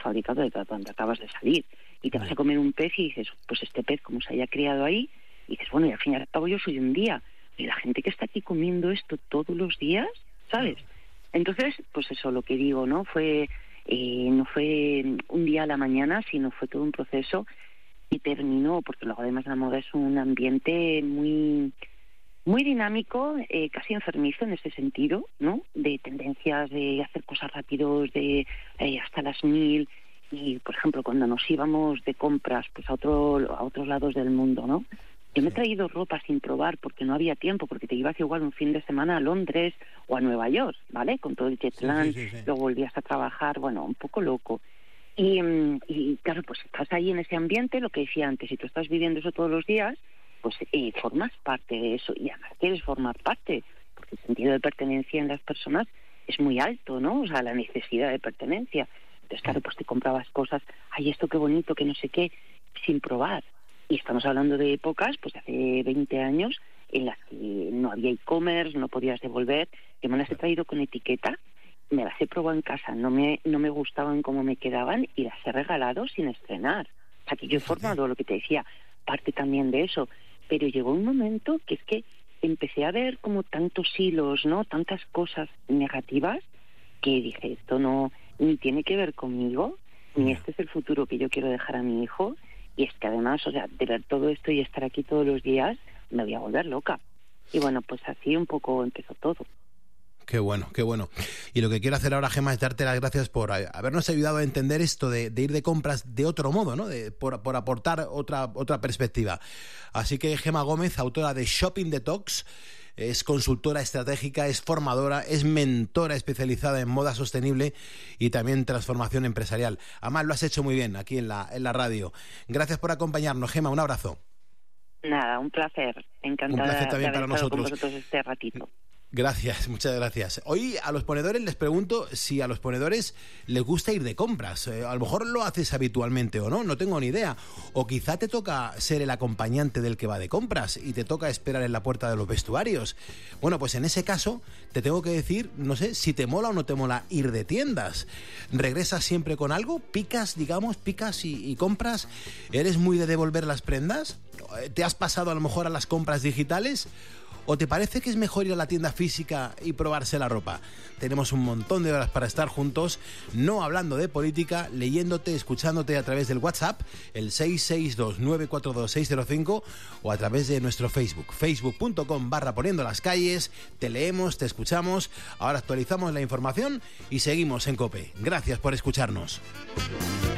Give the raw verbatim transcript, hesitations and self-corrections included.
fabricado de donde acabas de salir. Y te vas a comer un pez y dices, pues este pez, como se haya criado ahí, y dices, bueno, y al fin y al cabo yo soy un día. Y la gente que está aquí comiendo esto todos los días, ¿sabes? Entonces, pues eso, lo que digo, ¿no? Fue, eh, no fue un día a la mañana, sino fue todo un proceso y terminó, porque luego además la moda es un ambiente muy... muy dinámico, eh, casi enfermizo en ese sentido, ¿no? De tendencias de hacer cosas rápidos, de eh, hasta las mil. Y, por ejemplo, cuando nos íbamos de compras pues a otro a otros lados del mundo, ¿no? Yo me he traído ropa sin probar porque no había tiempo, porque te ibas igual un fin de semana a Londres o a Nueva York, ¿vale? Con todo el jet lag, sí, sí, sí, sí. Luego volvías a trabajar, bueno, un poco loco. Y, y claro, pues estás ahí en ese ambiente, lo que decía antes, si tú estás viviendo eso todos los días, pues eh, formas parte de eso, y además quieres formar parte, porque el sentido de pertenencia en las personas es muy alto, ¿no? O sea, la necesidad de pertenencia. Entonces, claro, pues te comprabas cosas, ay, esto qué bonito, que no sé qué, sin probar. Y estamos hablando de épocas, pues hace veinte años, en las que no había e-commerce, no podías devolver. Yo me las he traído con etiqueta, me las he probado en casa, no me no me gustaban cómo me quedaban y las he regalado sin estrenar. O sea, que yo he formado, lo que te decía, parte también de eso. Pero llegó un momento que es que empecé a ver como tantos hilos, ¿no? Tantas cosas negativas que dije, esto no ni tiene que ver conmigo, ni este es el futuro que yo quiero dejar a mi hijo. Y es que además, o sea, de ver todo esto y estar aquí todos los días, me voy a volver loca. Y bueno, pues así un poco empezó todo. Qué bueno, qué bueno. Y lo que quiero hacer ahora, Gemma, es darte las gracias por habernos ayudado a entender esto de, de ir de compras de otro modo, ¿no? De, por, por aportar otra, otra perspectiva. Así que Gemma Gómez, autora de Shopping Detox, es consultora estratégica, es formadora, es mentora especializada en moda sostenible y también transformación empresarial. Además, lo has hecho muy bien aquí en la, en la radio. Gracias por acompañarnos, Gemma, un abrazo. Nada, un placer. Encantada un placer también de haber para estado nosotros. con vosotros este ratito. Gracias, muchas gracias. Hoy a los ponedores les pregunto si a los ponedores les gusta ir de compras. Eh, a lo mejor lo haces habitualmente o no, no tengo ni idea. O quizá te toca ser el acompañante del que va de compras y te toca esperar en la puerta de los vestuarios. Bueno, pues en ese caso te tengo que decir, no sé, si te mola o no te mola ir de tiendas. ¿Regresas siempre con algo? ¿Picas, digamos, picas y, y compras? ¿Eres muy de devolver las prendas? ¿Te has pasado a lo mejor a las compras digitales? ¿O te parece que es mejor ir a la tienda física y probarse la ropa? Tenemos un montón de horas para estar juntos, no hablando de política, leyéndote, escuchándote a través del WhatsApp, el seis seis dos nueve cuatro dos seis cero cinco, o a través de nuestro Facebook, facebook.com barra poniendo las calles. Te leemos, te escuchamos, ahora actualizamos la información y seguimos en COPE. Gracias por escucharnos.